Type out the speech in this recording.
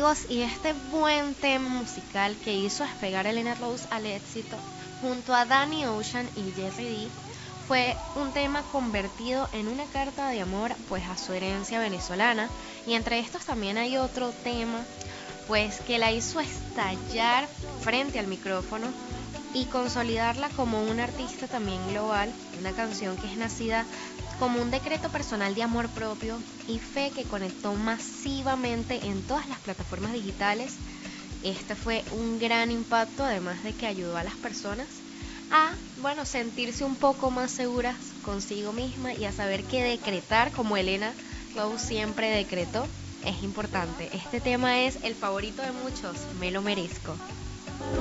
amigos, y este buen tema musical que hizo despegar a Elena Rose al éxito junto a Danny Ocean y Jerry D fue un tema convertido en una carta de amor pues a su herencia venezolana, y entre estos también hay otro tema pues que la hizo estallar frente al micrófono y consolidarla como una artista también global, una canción que es nacida como un decreto personal de amor propio y fe que conectó masivamente en todas las plataformas digitales. Este fue un gran impacto, además de que ayudó a las personas a, bueno, sentirse un poco más seguras consigo misma y a saber que decretar, como Elena Rose siempre decretó, es importante. Este tema es el favorito de muchos, me lo merezco.